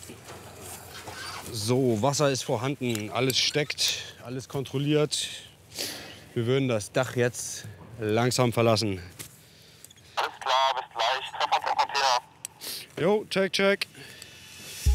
So, Wasser ist vorhanden, alles steckt, alles kontrolliert. Wir würden das Dach jetzt langsam verlassen. Alles klar, bis gleich. Treffen uns am Container. Jo, check, check.